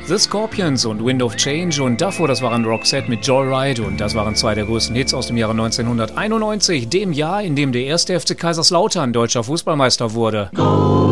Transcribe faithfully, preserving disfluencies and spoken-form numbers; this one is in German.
The Scorpions und Wind of Change und davor, das waren Roxette mit Joyride und das waren zwei der größten Hits aus dem Jahre neunzehnhunderteinundneunzig, dem Jahr, in dem der erste F C Kaiserslautern deutscher Fußballmeister wurde.